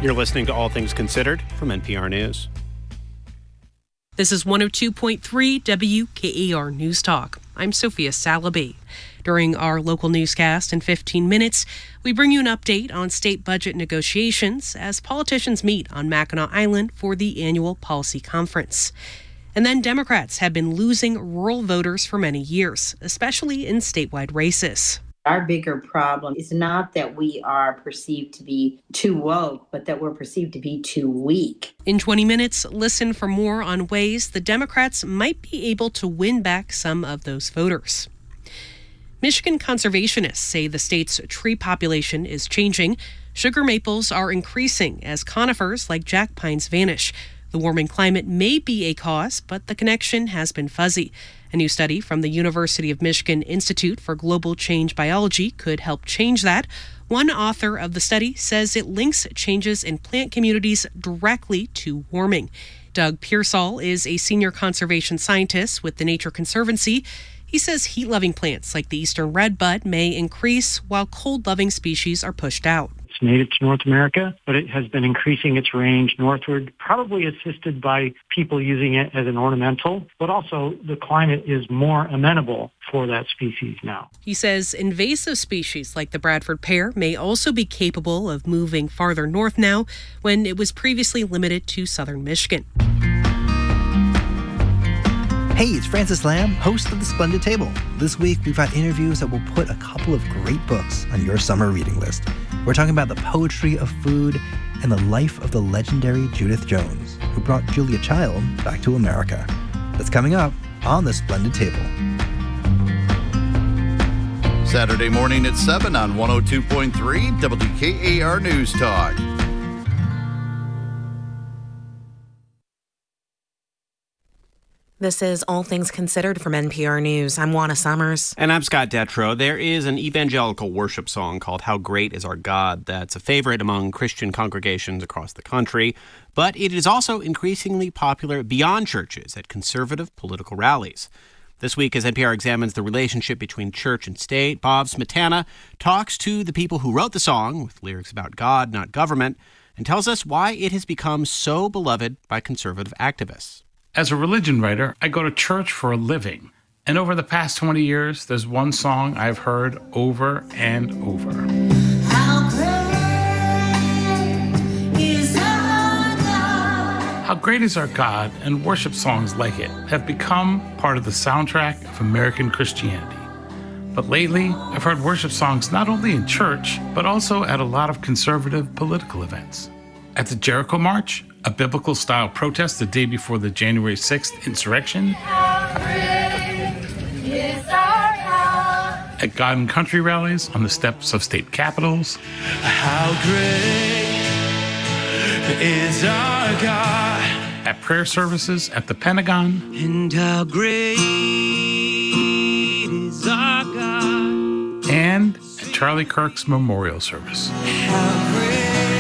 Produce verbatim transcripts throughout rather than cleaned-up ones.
You're listening to All Things Considered from N P R News. This is one oh two point three W K A R News Talk. I'm Sophia Salaby. During our local newscast in fifteen minutes, we bring you an update on state budget negotiations as politicians meet on Mackinac Island for the annual policy conference. And then Democrats have been losing rural voters for many years, especially in statewide races. Our bigger problem is not that we are perceived to be too woke, but that we're perceived to be too weak. In twenty minutes, listen for more on ways the Democrats might be able to win back some of those voters. Michigan conservationists say the state's tree population is changing. Sugar maples are increasing as conifers like jack pines vanish. The warming climate may be a cause, but the connection has been fuzzy. A new study from the University of Michigan Institute for Global Change Biology could help change that. One author of the study says it links changes in plant communities directly to warming. Doug Pearsall is a senior conservation scientist with the Nature Conservancy. He says heat-loving plants like the eastern redbud may increase while cold-loving species are pushed out. It's native to North America, but it has been increasing its range northward, probably assisted by people using it as an ornamental, but also the climate is more amenable for that species now. He says invasive species like the Bradford pear may also be capable of moving farther north now, when it was previously limited to southern Michigan. Hey, it's Francis Lamb, host of The Splendid Table. This week, we've got interviews that will put a couple of great books on your summer reading list. We're talking about the poetry of food and the life of the legendary Judith Jones, who brought Julia Child back to America. That's coming up on The Splendid Table. Saturday morning at seven on one oh two point three W K A R News Talk. This is All Things Considered from N P R News. I'm Juana Summers. And I'm Scott Detrow. There is an evangelical worship song called How Great Is Our God that's a favorite among Christian congregations across the country, but it is also increasingly popular beyond churches at conservative political rallies. This week, as N P R examines the relationship between church and state, Bob Smetana talks to the people who wrote the song, with lyrics about God, not government, and tells us why it has become so beloved by conservative activists. As a religion writer, I go to church for a living. And over the past twenty years, there's one song I've heard over and over. How great is our God? How Great Is Our God and worship songs like it have become part of the soundtrack of American Christianity. But lately, I've heard worship songs not only in church, but also at a lot of conservative political events. At the Jericho March, a biblical-style protest the day before the January sixth insurrection. How great is our God. At God and Country rallies on the steps of state capitals. How great is our God. At prayer services at the Pentagon. And how great is our God. And at Charlie Kirk's memorial service. How great.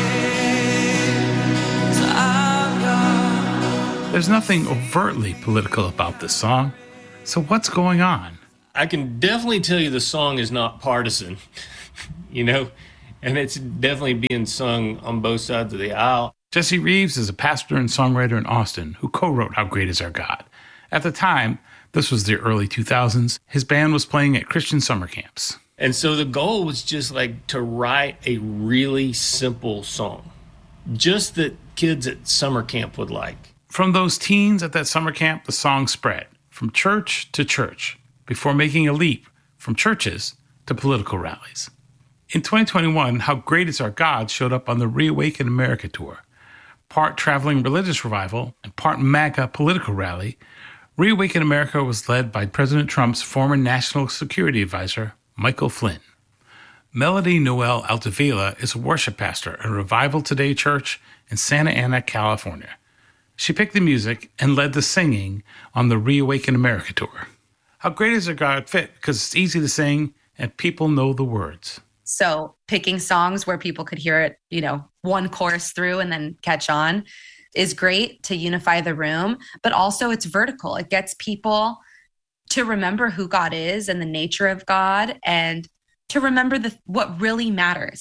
There's nothing overtly political about this song. So what's going on? I can definitely tell you the song is not partisan, you know, and it's definitely being sung on both sides of the aisle. Jesse Reeves is a pastor and songwriter in Austin who co-wrote How Great Is Our God. At the time, this was the early two thousands, his band was playing at Christian summer camps. And so the goal was just like to write a really simple song, just that kids at summer camp would like. From those teens at that summer camp, the song spread from church to church before making a leap from churches to political rallies. In twenty twenty-one, How Great Is Our God showed up on the Reawaken America tour. Part traveling religious revival and part MAGA political rally, Reawaken America was led by President Trump's former national security advisor, Michael Flynn. Melody Noel Altavilla is a worship pastor at Revival Today Church in Santa Ana, California. She picked the music and led the singing on the Reawaken America tour. How Great Is Our God fit because it's easy to sing and people know the words. So picking songs where people could hear it, you know, one chorus through and then catch on is great to unify the room, but also it's vertical. It gets people to remember who God is and the nature of God and to remember the what really matters.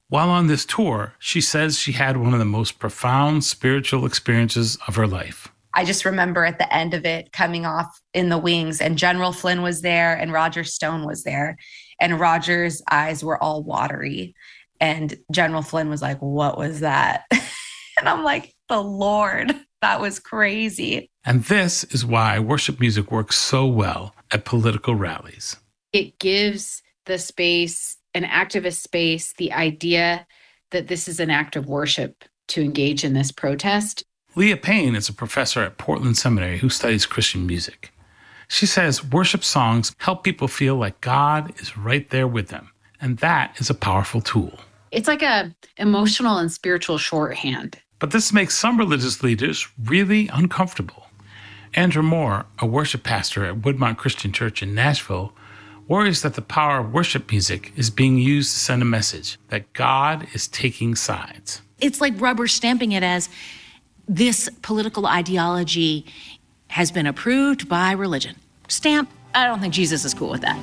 While on this tour, she says she had one of the most profound spiritual experiences of her life. I just remember at the end of it coming off in the wings, and General Flynn was there and Roger Stone was there. And Roger's eyes were all watery. And General Flynn was like, "What was that?" And I'm like, "The Lord, that was crazy." And this is why worship music works so well at political rallies. It gives the space, an activist space, the idea that this is an act of worship to engage in this protest. Leah Payne is a professor at Portland Seminary who studies Christian music. She says worship songs help people feel like God is right there with them, and that is a powerful tool. It's like a emotional and spiritual shorthand. But this makes some religious leaders really uncomfortable. Andrew Moore, a worship pastor at Woodmont Christian Church in Nashville, worries that the power of worship music is being used to send a message that God is taking sides. It's like rubber stamping it as this political ideology has been approved by religion. Stamp. I don't think Jesus is cool with that.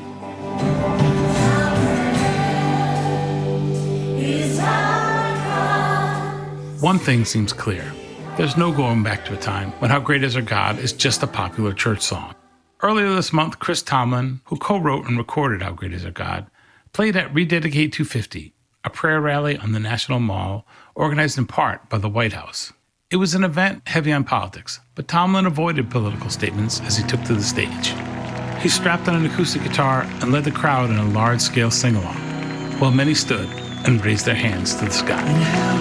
One thing seems clear. There's no going back to a time when How Great Is Our God is just a popular church song. Earlier this month, Chris Tomlin, who co-wrote and recorded How Great Is Our God, played at Rededicate two fifty, a prayer rally on the National Mall organized in part by the White House. It was an event heavy on politics, but Tomlin avoided political statements as he took to the stage. He strapped on an acoustic guitar and led the crowd in a large-scale sing-along, while many stood and raised their hands to the sky.